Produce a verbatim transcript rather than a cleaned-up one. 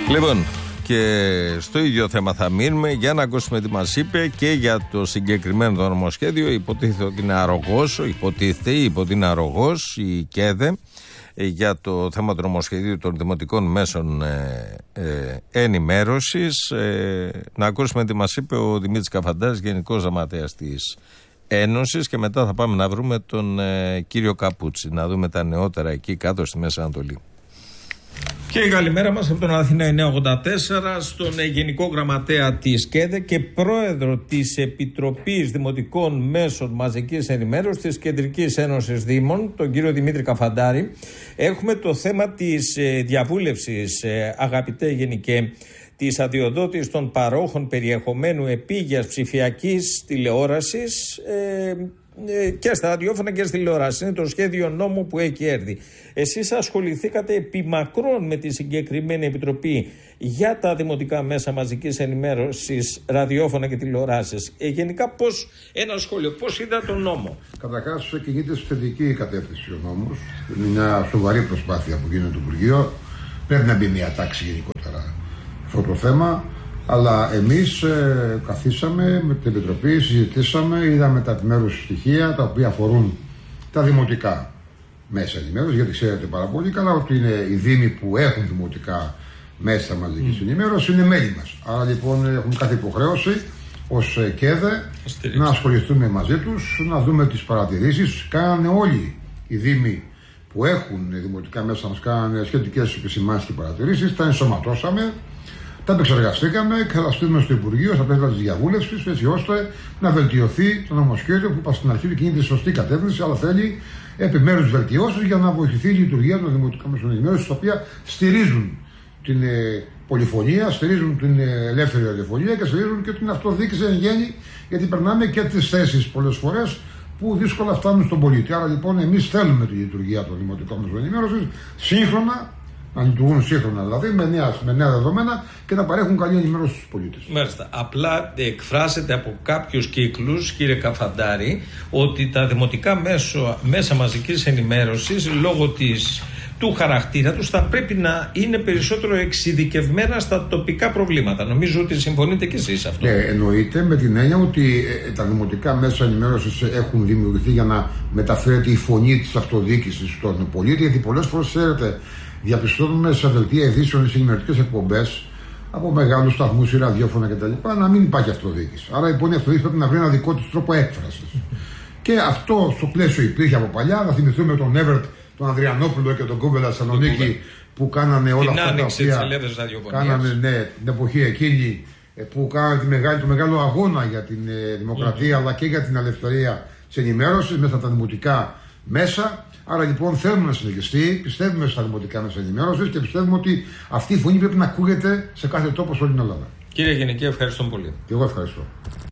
Λοιπόν, και στο ίδιο θέμα θα μείνουμε για να ακούσουμε τι μας είπε και για το συγκεκριμένο το νομοσχέδιο. Υποτίθεται ότι είναι αρρωγός, υποτίθεται ή υποτίθεται είναι αρρωγός η ΚΕΔΕ για το θέμα του νομοσχεδίου των δημοτικών μέσων ε, ε, ενημέρωσης. Ε, να ακούσουμε τι μας είπε ο Δημήτρης Καφαντάρης, Γενικός Γραμματέας της Ένωσης, και μετά θα πάμε να βρούμε τον ε, κύριο Καπούτσι, να δούμε τα νεότερα εκεί κάτω στη Μέση Ανατολή. Και η καλημέρα μας από τον Αθήνα εννιακόσια ογδόντα τέσσερα στον Γενικό Γραμματέα της ΚΕΔΕ και Πρόεδρο της Επιτροπής Δημοτικών Μέσων Μαζικής Ενημέρωσης της Κεντρικής Ένωσης Δήμων, τον κύριο Δημήτρη Καφαντάρη. Έχουμε το θέμα της ε, διαβούλευσης, ε, αγαπητέ Γενικέ, της αδειοδότησης των παρόχων περιεχομένου επίγειας ψηφιακής τηλεόρασης ε, ε, και στα ραδιόφωνα και στη τηλεόραση. Είναι το σχέδιο νόμου που έχει έρθει. Εσείς ασχοληθήκατε επιμακρών με τη συγκεκριμένη επιτροπή για τα δημοτικά μέσα μαζικής ενημέρωσης, ραδιόφωνα και τηλεοράσεις. Ε, γενικά, πώς, ένα σχόλιο, πώς είδα τον νόμο? Καταρχάς, κινείται στη θετική κατεύθυνση ο νόμος. Είναι μια σοβαρή προσπάθεια που γίνεται το Υπουργείο. Πρέπει να μπει μια τάξη γενικότερα αυτό το θέμα. Αλλά εμείς ε, καθίσαμε με την Επιτροπή, συζητήσαμε, είδαμε τα επιμέρους στοιχεία τα οποία αφορούν τα δημοτικά μέσα ενημέρωσης, γιατί ξέρετε πάρα πολύ καλά ότι είναι οι δήμοι που έχουν δημοτικά μέσα μαζικής mm. ενημέρωσης είναι μέλη μας. Άρα λοιπόν έχουν κάθε υποχρέωση ως ΚΕΔΕ να ασχοληθούμε μαζί τους, να δούμε τις παρατηρήσεις. Κάνανε όλοι οι δήμοι που έχουν δημοτικά μέσα μας, κάνανε σχετικές επισημάνσεις και παρατηρήσεις, τα ενσωματώσαμε. Τα επεξεργαστήκαμε και θα τα στείλουμε στο Υπουργείο στα πλαίσια της διαβούλευσης, έτσι ώστε να βελτιωθεί το νομοσχέδιο που είπα στην αρχή κινείται στη σωστή κατεύθυνση, αλλά θέλει επιμέρους βελτιώσεις για να βοηθηθεί η λειτουργία των δημοτικών μέσων ενημέρωσης, τα οποία στηρίζουν την ε, πολυφωνία, στηρίζουν την ε, ελεύθερη ραδιοφωνία και στηρίζουν και την αυτοδιοίκηση εν γέννη, γιατί περνάμε και τις θέσεις πολλές φορές που δύσκολα φτάνουν στον πολίτη. Άρα λοιπόν εμείς θέλουμε τη λειτουργία των δημοτικών μέσων ενημέρωσης σύγχρονα, να λειτουργούν σύγχρονα δηλαδή, με νέα, με νέα δεδομένα και να παρέχουν καλή ενημέρωση στους πολίτες. Μάλιστα. Απλά εκφράζεται από κάποιους κύκλους, κύριε Καφαντάρη, ότι τα δημοτικά μέσο, μέσα μαζικής ενημέρωσης, λόγω της, του χαρακτήρα τους, θα πρέπει να είναι περισσότερο εξειδικευμένα στα τοπικά προβλήματα. Νομίζω ότι συμφωνείτε κι εσείς αυτό. Ναι, εννοείται, με την έννοια ότι ε, τα δημοτικά μέσα ενημέρωσης έχουν δημιουργηθεί για να μεταφέρεται η φωνή της αυτοδιοίκησης στον πολίτη, γιατί πολλές φορές, ξέρετε, διαπιστώνουμε σε δελτία ειδήσεων ή σε ενημερωτικές εκπομπές από μεγάλους σταθμούς ή ραδιόφωνα κτλ. Να μην υπάρχει αυτοδιοίκηση. Άρα λοιπόν η αυτοδιοίκηση πρέπει να βρει ένα δικό της τρόπο έκφρασης. Και αυτό στο πλαίσιο υπήρχε από παλιά. Να θυμηθούμε τον Εύερτ, τον Ανδριανόπουλο και τον Κούβελα Θεσσαλονίκη που κάνανε όλα αυτά τα οποία κάνανε, ναι, την εποχή εκείνη που κάνανε τη μεγάλη, το μεγάλο αγώνα για την ε, δημοκρατία mm. αλλά και για την ελευθερία της ενημέρωσης μέσα από τα δημοτικά μέσα. Άρα λοιπόν θέλουμε να συνεχιστεί, πιστεύουμε στα δημοτικά μέσα ενημέρωσης και πιστεύουμε ότι αυτή η φωνή πρέπει να ακούγεται σε κάθε τόπο σε όλη την Ελλάδα. Κύριε Γενική, ευχαριστώ πολύ. Και εγώ ευχαριστώ.